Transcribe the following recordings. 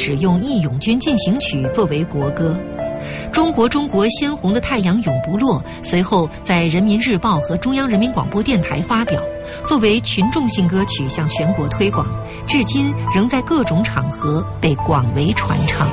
使用《义勇军进行曲》作为国歌。中国中国，鲜红的太阳永不落随后在人民日报和中央人民广播电台发表，作为群众性歌曲向全国推广，至今仍在各种场合被广为传唱。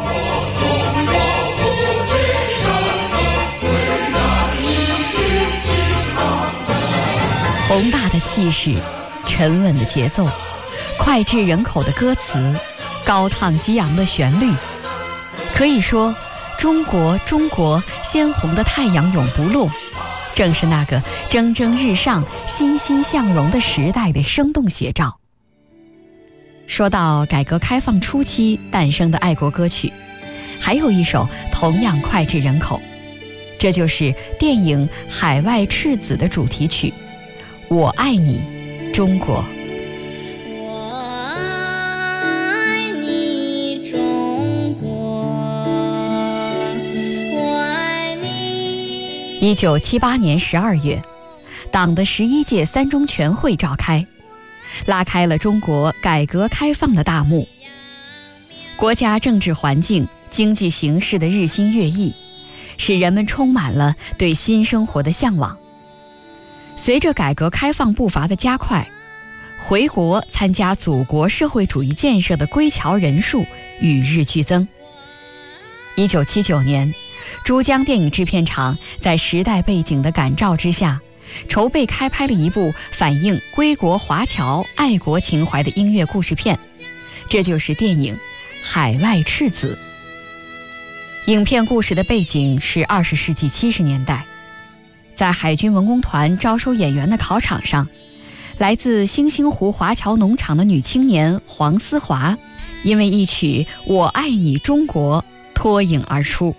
宏大的气势，沉稳的节奏，脍炙人口的歌词，高亢激昂的旋律，可以说中国中国，鲜红的太阳永不落，正是那个蒸蒸日上欣欣向荣的时代的生动写照。说到改革开放初期诞生的爱国歌曲，还有一首同样脍炙人口，这就是电影《海外赤子》的主题曲《我爱你中国》。1978年12月，党的11届三中全会召开，拉开了中国改革开放的大幕。国家政治环境、经济形势的日新月异，使人们充满了对新生活的向往。随着改革开放步伐的加快，回国参加祖国社会主义建设的归侨人数与日俱增。1979年，珠江电影制片厂在时代背景的感召之下，筹备开拍了一部反映归国华侨爱国情怀的音乐故事片，这就是电影《海外赤子》。影片故事的背景是20世纪70年代，在海军文工团招收演员的考场上，来自星星湖华侨农场的女青年黄思华，因为一曲《我爱你中国》脱颖而出。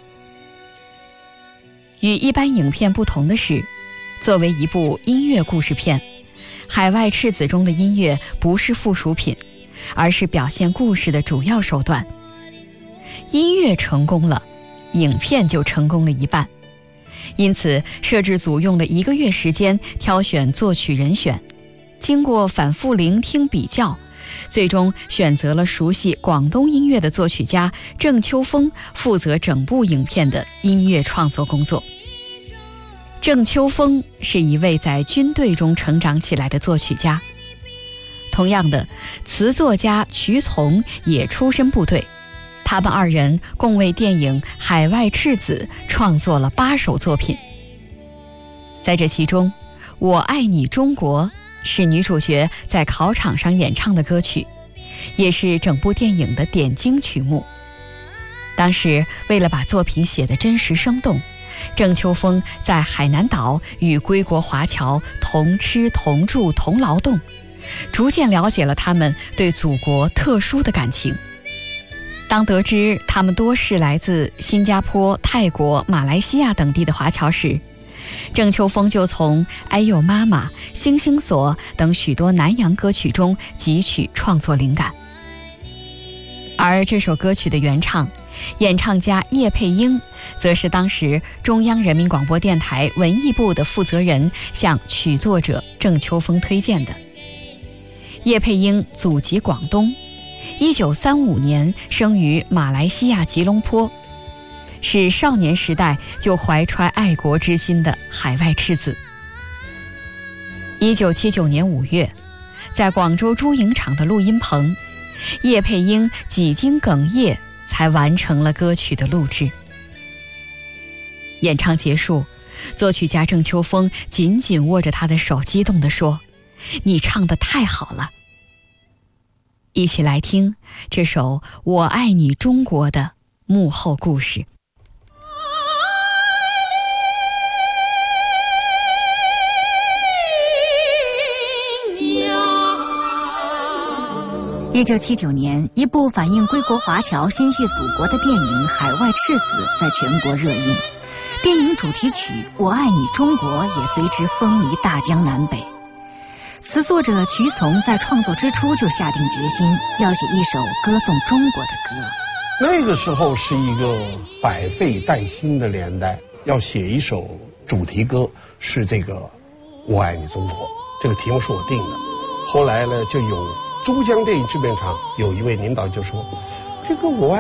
与一般影片不同的是，作为一部音乐故事片，《海外赤子》中的音乐不是附属品，而是表现故事的主要手段。音乐成功了，影片就成功了一半。因此，摄制组用了1个月时间挑选作曲人选，经过反复聆听比较，最终选择了熟悉广东音乐的作曲家郑秋峰负责整部影片的音乐创作工作。郑秋峰是一位在军队中成长起来的作曲家，同样的，词作家瞿从也出身部队，他们2人共为电影《海外赤子》创作了8首作品。在这其中，《我爱你中国》是女主角在考场上演唱的歌曲，也是整部电影的点睛曲目。当时为了把作品写得真实生动，郑秋峰在海南岛与归国华侨同吃同住同劳动，逐渐了解了他们对祖国特殊的感情。当得知他们多是来自新加坡、泰国、马来西亚等地的华侨时，郑秋峰就从《哎呦妈妈》《星星锁》等许多南洋歌曲中汲取创作灵感。而这首歌曲的原唱演唱家叶佩英，则是当时中央人民广播电台文艺部的负责人向曲作者郑秋峰推荐的。叶佩英祖籍广东，1935年生于马来西亚吉隆坡，是少年时代就怀揣爱国之心的海外赤子。1979年5月，在广州珠影厂的录音棚，叶佩英几经哽咽才完成了歌曲的录制。演唱结束，作曲家郑秋峰紧紧握着他的手，激动地说：“你唱得太好了。”一起来听这首《我爱你中国》的幕后故事。 1979年，一部反映归国华侨心系祖国的电影《海外赤子》在全国热映，电影主题曲《我爱你中国》也随之风靡大江南北。词作者瞿从在创作之初就下定决心要写一首歌颂中国的歌。 那个时候是一个百废待兴的年代，要写一首主题歌，是这个《我爱你中国》，这个题目是我定的。后来呢，就有珠江电影制片厂有一位领导就说，这个我爱